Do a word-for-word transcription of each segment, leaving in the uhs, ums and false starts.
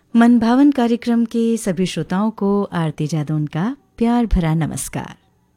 मनभावन कार्यक्रम के सभी श्रोताओं को आरती जादौन का प्यार भरा नमस्कार।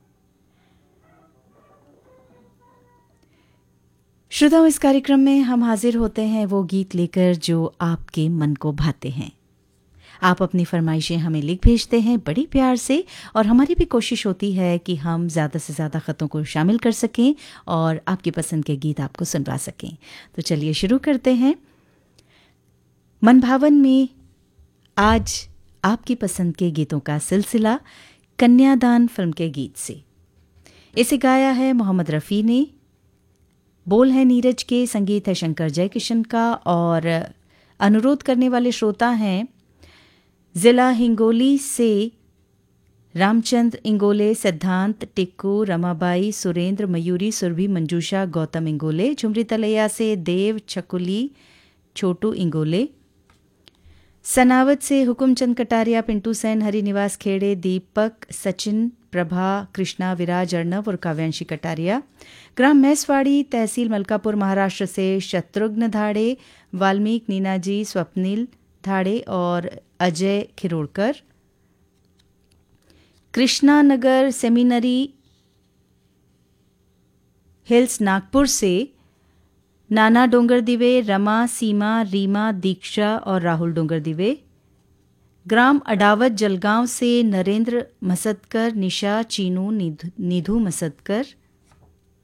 श्रोताओं, इस कार्यक्रम में हम हाजिर होते हैं वो गीत लेकर जो आपके मन को भाते हैं। आप अपनी फरमाइशें हमें लिख भेजते हैं बड़ी प्यार से, और हमारी भी कोशिश होती है कि हम ज़्यादा से ज़्यादा ख़तों को शामिल कर सकें और आपकी पसंद के गीत आपको सुनवा सकें। तो चलिए शुरू करते हैं। मनभावन में आज आपकी पसंद के गीतों का सिलसिला कन्यादान फिल्म के गीत से। इसे गाया है मोहम्मद रफ़ी ने, बोल है नीरज के, संगीत है शंकर जयकिशन का, और अनुरोध करने वाले श्रोता हैं जिला हिंगोली से रामचंद्र इंगोले, सिद्धांत, टिक्कू, रमाबाई, सुरेंद्र, मयूरी, सुरभि, मंजूषा, गौतम इंगोले। झुमरी तलैया से देव, छकुली, छोटू इंगोले। सनावत से हुकुमचंद कटारिया, पिंटू सेन, हरिनिवास खेड़े, दीपक, सचिन, प्रभा, कृष्णा, विराज, अर्णव और काव्यांशी कटारिया। ग्राम मैसवाड़ी, तहसील मलकापुर, महाराष्ट्र से शत्रुघ्न धाड़े, वाल्मीकि, नीनाजी, स्वप्निल धाड़े और अजय खिरोड़कर। कृष्णा नगर सेमिनरी हिल्स, नागपुर से नाना डोंगर दिवे, रमा, सीमा, रीमा, दीक्षा और राहुल डोंगर दिवे। ग्राम अडावत, जलगांव से नरेंद्र मसदकर, निशा, चीनू, निधु, निधु मसदकर।